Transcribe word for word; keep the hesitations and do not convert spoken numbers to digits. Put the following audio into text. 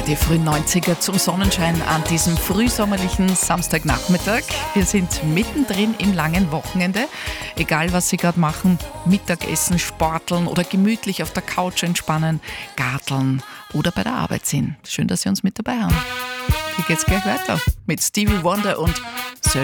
Die frühen neunziger zum Sonnenschein an diesem frühsommerlichen Samstagnachmittag. Wir sind mittendrin im langen Wochenende. Egal, was Sie gerade machen, Mittagessen, Sporteln oder gemütlich auf der Couch entspannen, garteln oder bei der Arbeit sind. Schön, dass Sie uns mit dabei haben. Hier geht's gleich weiter mit Stevie Wonder und